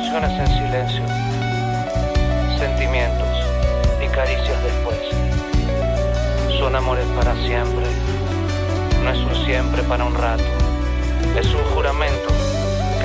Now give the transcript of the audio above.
emociones en silencio, sentimientos y caricias después. Son amores para siempre, no es un siempre para un rato, es un juramento